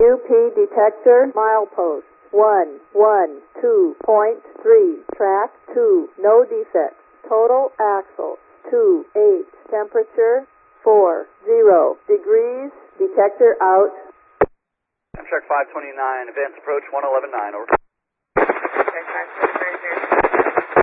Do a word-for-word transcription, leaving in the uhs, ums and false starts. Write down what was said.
Q P detector, milepost one one two point three, track two, no defects. Total axle two eight, temperature four zero degrees, detector out. Amtrak five twenty-nine, advance approach one eleven nine, over. Okay, five twenty-nine,